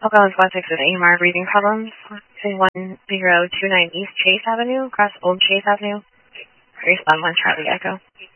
Elko 16 with AMR breathing problems. 1029 East Chase Avenue, across Old Chase Avenue. Respond 1 Charlie Echo.